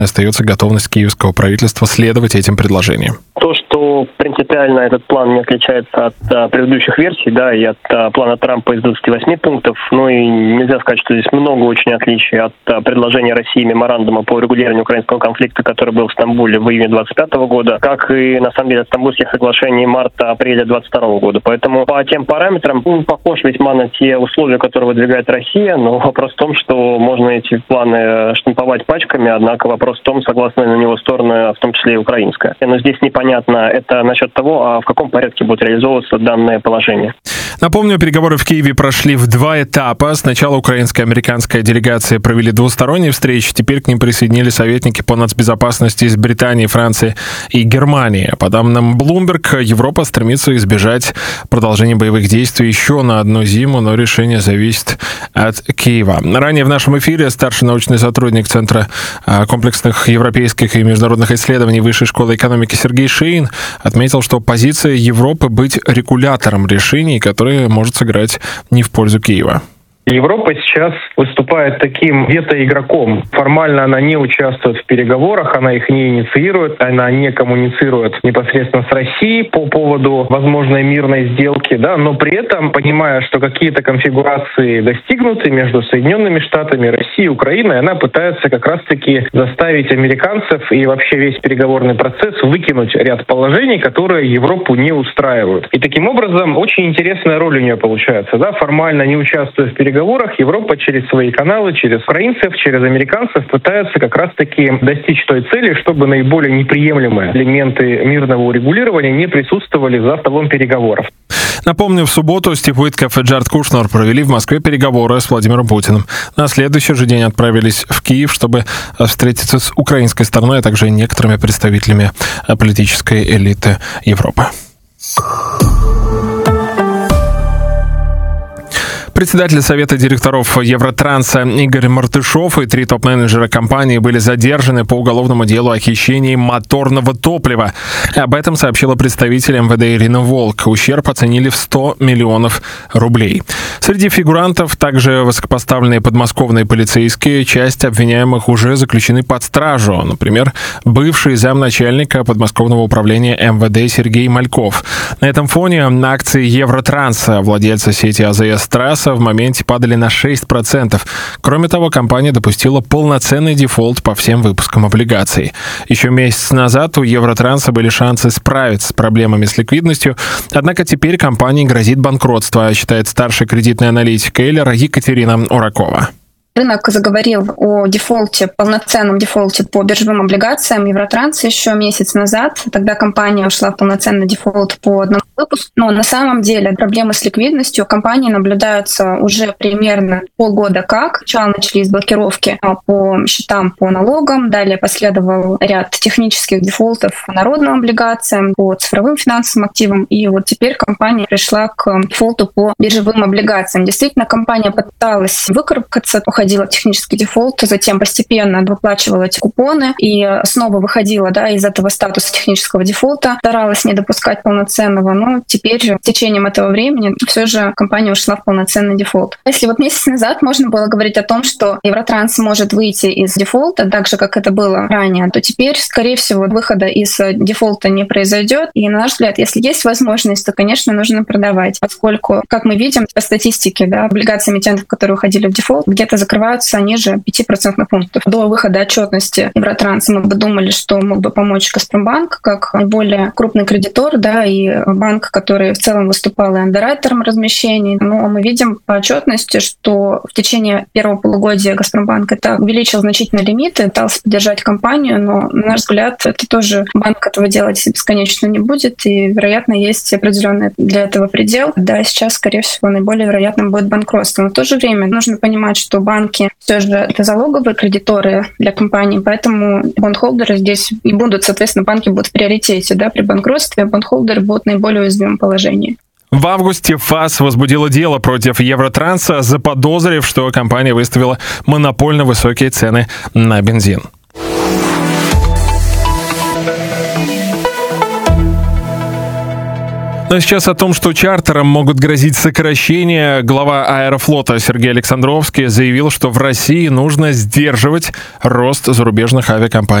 остается готовность киевского правительства следовать этим предложениям? То, что принципиально этот план не отличается от предыдущих версий, да, и от плана Трампа из 28 пунктов, ну и нельзя сказать, что здесь много очень отличий от предложения России меморандума по урегулированию украинского конфликта, который был в Стамбуле в июне 2025 года, как и, на самом деле, от Стамбульских соглашений марта-апреля 2022 года. Поэтому по тем параметрам он похож весьма на те условия, которые выдвигает Россия, но вопрос в том, что можно эти планы штамповать пачками, однако вопрос в том, согласны на него стороны, в том числе и украинская. Но здесь непонятно, это насчет того, в каком порядке будет реализовываться данное положение. Напомню, переговоры в Киеве прошли в 2 этапа. Сначала украинская и американская делегации провели двусторонние встречи, теперь к ним присоединились советники по нацбезопасности из Британии, Франции и Германии. По данным Bloomberg, Европа стремится избежать продолжения боевых действий еще на одну зиму, но решение зависит от Киева. Ранее в нашем эфире старший научный сотрудник Центра комплексных европейских и международных исследований Высшей школы экономики Сергей Шейн отметил, что позиция Европы быть регулятором решений, которое может сыграть не в пользу Киева. Европа сейчас выступает таким вето-игроком. Формально она не участвует в переговорах, она их не инициирует, она не коммуницирует непосредственно с Россией по поводу возможной мирной сделки, да, но при этом, понимая, что какие-то конфигурации достигнуты между Соединенными Штатами, Россией и Украиной, она пытается как раз-таки заставить американцев и вообще весь переговорный процесс выкинуть ряд положений, которые Европу не устраивают. И таким образом очень интересная роль у нее получается, да, формально не участвуя в переговорах, Европа через свои каналы, через украинцев, через американцев пытается как раз-таки достичь той цели, чтобы наиболее неприемлемые элементы мирного урегулирования не присутствовали за столом переговоров. Напомню, в субботу Стив Уиткофф и Джаред Кушнер провели в Москве переговоры с Владимиром Путиным. На следующий же день отправились в Киев, чтобы встретиться с украинской стороной, а также некоторыми представителями политической элиты Европы. Председатель Совета директоров Евротранса Игорь Мартышов и 3 топ-менеджера компании были задержаны по уголовному делу о хищении моторного топлива. Об этом сообщила представитель МВД Ирина Волк. Ущерб оценили в 100 миллионов рублей. Среди фигурантов также высокопоставленные подмосковные полицейские. Часть обвиняемых уже заключены под стражу. Например, бывший замначальника подмосковного управления МВД Сергей Мальков. На этом фоне акции Евротранса, владельца сети АЗС «Трасса», в моменте падали на 6%. Кроме того, компания допустила полноценный дефолт по всем выпускам облигаций. Еще месяц назад у Евротранса были шансы справиться с проблемами с ликвидностью, однако теперь компании грозит банкротство, считает старший кредитный аналитик Эйлера Екатерина Уракова. Рынок заговорил о дефолте, полноценном дефолте по биржевым облигациям Евротранса еще месяц назад. Тогда компания ушла в полноценный дефолт по одному выпуску. Но на самом деле проблемы с ликвидностью у компании наблюдаются уже примерно полгода как. Сначала начались блокировки по счетам, по налогам. Далее последовал ряд технических дефолтов по народным облигациям, по цифровым финансовым активам. И вот теперь компания пришла к дефолту по биржевым облигациям. Действительно, компания пыталась выкарабкаться, уходила в технический дефолт, затем постепенно выплачивала эти купоны и снова выходила из этого статуса технического дефолта, старалась не допускать полноценного, но теперь же с течением этого времени все же компания ушла в полноценный дефолт. Если вот месяц назад можно было говорить о том, что Евротранс может выйти из дефолта, так же, как это было ранее, то теперь, скорее всего, выхода из дефолта не произойдет. И, на наш взгляд, если есть возможность, то, конечно, нужно продавать, поскольку, как мы видим по статистике, облигации эмитентов, которые уходили в дефолт, где-то закрываются ниже 5% пунктов. До выхода отчетности Евротранса мы бы думали, что мог бы помочь Газпромбанк как наиболее крупный кредитор, и банк, который в целом выступал и андеррайтером размещений. Но мы видим по отчетности, что в течение первого полугодия Газпромбанк это увеличил значительно лимиты, пытался поддержать компанию, но, на наш взгляд, это тоже банк этого делать бесконечно не будет, и, вероятно, есть определенный для этого предел. Сейчас, скорее всего, наиболее вероятным будет банкротство. Но в то же время нужно понимать, что банки все же это залоговые кредиторы для компаний, поэтому бондхолдеры здесь и будут, соответственно, банки будут в приоритете, при банкротстве, бондхолдеры будут в наиболее уязвимом положении. В августе ФАС возбудила дело против Евротранса, заподозрив, что компания выставила монопольно высокие цены на бензин. Ну а сейчас о том, что чартерам могут грозить сокращения. Глава Аэрофлота Сергей Александровский заявил, что в России нужно сдерживать рост зарубежных авиакомпаний.